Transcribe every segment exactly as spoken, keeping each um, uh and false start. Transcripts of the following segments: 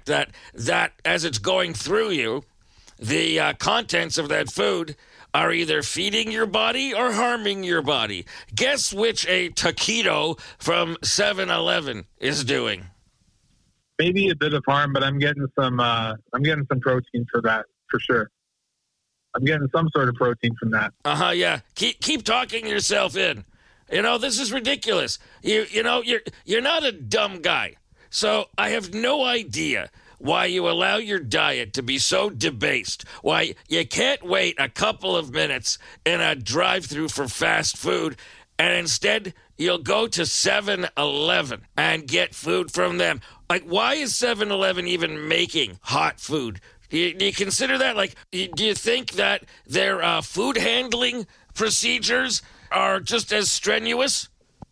fact that that as it's going through you, the uh, contents of that food are either feeding your body or harming your body. Guess which a taquito from seven eleven is doing? Maybe a bit of harm, but I'm getting some. Uh, I'm getting some protein for that for sure. I'm getting some sort of protein from that. Uh huh. Yeah. Keep keep talking yourself in. You know, this is ridiculous. You you know you're you're not a dumb guy. So I have no idea why you allow your diet to be so debased, why you can't wait a couple of minutes in a drive-thru for fast food, and instead you'll go to seven eleven and get food from them. Like, why is seven eleven even making hot food? Do you, do you consider that? Like, do you think that their uh, food handling procedures are just as strenuous?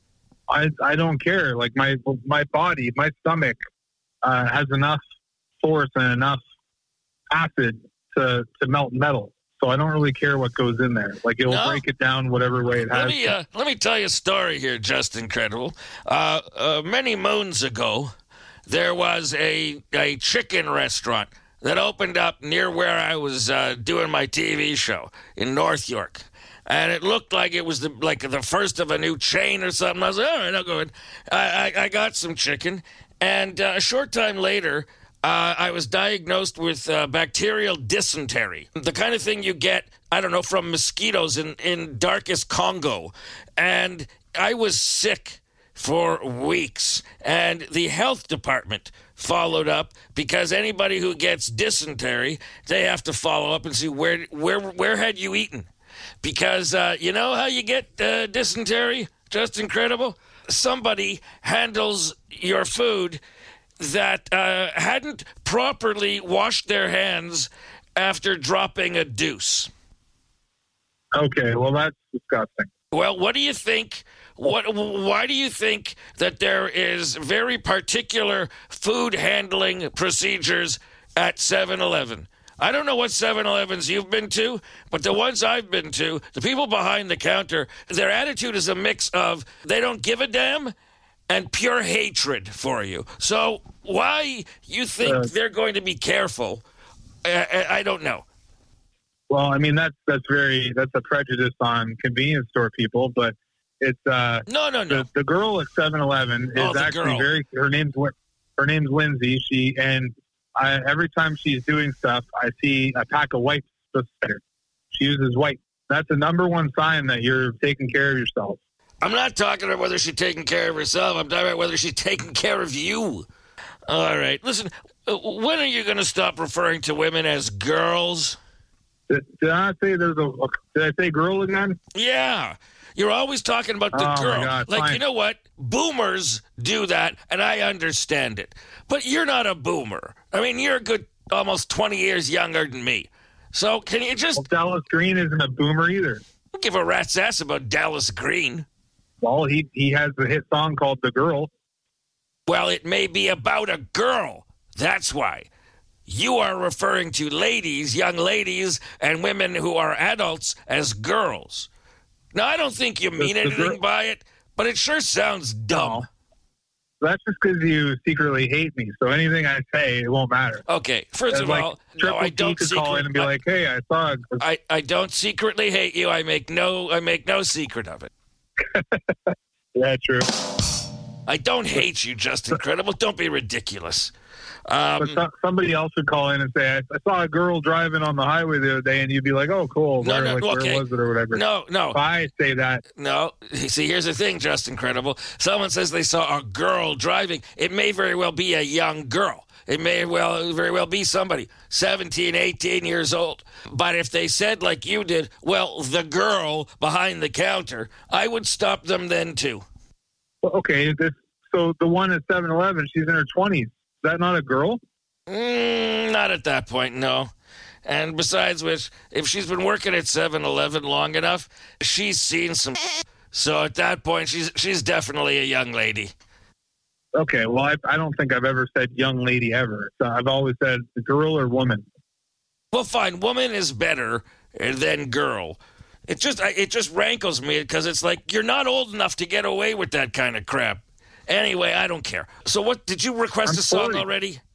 I I don't care. Like, my my body, my stomach uh, has enough force and enough acid to, to melt metal. So I don't really care what goes in there. Like, it'll no. break it down whatever way it let has me, to. Uh, let me tell you a story here, just incredible. Uh, uh, many moons ago, there was a, a chicken restaurant that opened up near where I was uh, doing my T V show in North York. And it looked like it was the, like the first of a new chain or something. I was like, all right, I'll go in. I, I, I got some chicken. And uh, a short time later, Uh, I was diagnosed with uh, bacterial dysentery, the kind of thing you get, I don't know, from mosquitoes in, in darkest Congo. And I was sick for weeks. And the health department followed up because anybody who gets dysentery, they have to follow up and see where where where had you eaten. Because uh, you know how you get uh, dysentery? Just incredible. Somebody handles your food that uh, hadn't properly washed their hands after dropping a deuce. Okay, well, that's disgusting. Well, what do you think? What? Why do you think that there is very particular food handling procedures at seven eleven? I don't know what seven elevens you've been to, but the ones I've been to, the people behind the counter, their attitude is a mix of they don't give a damn and pure hatred for you. So why you think uh, they're going to be careful, I, I don't know. Well, I mean, that's that's very, that's a prejudice on convenience store people, but it's... Uh, no, no, no. The, the girl at seven eleven is oh, actually girl. very, her name's her name's Lindsay. She, and I, every time she's doing stuff, I see a pack of wipes beside her. She uses wipes. That's the number one sign that you're taking care of yourself. I'm not talking about whether she's taking care of herself. I'm talking about whether she's taking care of you. All right. Listen, when are you going to stop referring to women as girls? Did, did I say there's a, did I say girl again? Yeah. You're always talking about the oh girl. My God, like, fine. You know what? Boomers do that, and I understand it. But you're not a boomer. I mean, you're a good almost twenty years younger than me. So can you just... Well, Dallas Green isn't a boomer either. Don't give a rat's ass about Dallas Green. Well, he, he has a hit song called The Girl. Well, it may be about a girl. That's why. You are referring to ladies, young ladies, and women who are adults as girls. Now, I don't think you mean the, the anything girl- by it, but it sure sounds dumb. No. That's just because you secretly hate me. So anything I say, it won't matter. Okay, first That's of like all, Triple no, I T don't could secret- call in and be like, "Hey, I saw." it. I, I don't secretly hate you. I make no I make no secret of it. Yeah, true. I don't hate you, just incredible. Don't be ridiculous. Um, but so, somebody else would call in and say, I, I saw a girl driving on the highway the other day, and you'd be like, oh, cool. No, Where, no, like, okay. where was it or whatever? No, no. If I say that. No. See, here's the thing, just incredible. Someone says they saw a girl driving. It may very well be a young girl. It may well very well be somebody seventeen, eighteen years old. But if they said like you did, well, the girl behind the counter, I would stop them then too. Well, okay, this, so the one at seven eleven, she's in her twenties. Is that not a girl? Mm, not at that point, no. And besides which, if she's been working at seven eleven long enough, she's seen some. So at that point, she's she's definitely a young lady. Okay, well, I, I don't think I've ever said young lady ever. So I've always said girl or woman. Well, fine. Woman is better than girl. It just it just rankles me because it's like you're not old enough to get away with that kind of crap. Anyway, I don't care. So what, did you request I'm a song forty. already?